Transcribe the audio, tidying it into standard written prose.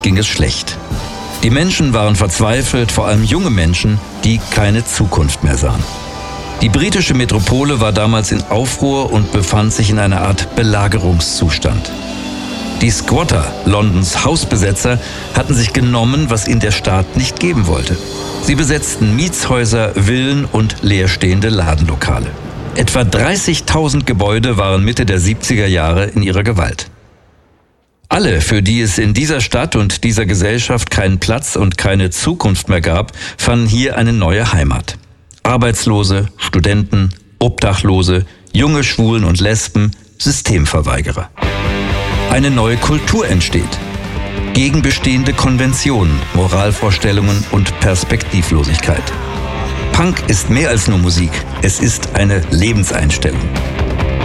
ging es schlecht. Die Menschen waren verzweifelt, vor allem junge Menschen, die keine Zukunft mehr sahen. Die britische Metropole war damals in Aufruhr und befand sich in einer Art Belagerungszustand. Die Squatter, Londons Hausbesetzer, hatten sich genommen, was ihnen der Staat nicht geben wollte. Sie besetzten Mietshäuser, Villen und leerstehende Ladenlokale. Etwa 30.000 Gebäude waren Mitte der 70er Jahre in ihrer Gewalt. Alle, für die es in dieser Stadt und dieser Gesellschaft keinen Platz und keine Zukunft mehr gab, fanden hier eine neue Heimat. Arbeitslose, Studenten, Obdachlose, junge Schwulen und Lesben, Systemverweigerer. Eine neue Kultur entsteht. Gegen bestehende Konventionen, Moralvorstellungen und Perspektivlosigkeit. Punk ist mehr als nur Musik, es ist eine Lebenseinstellung.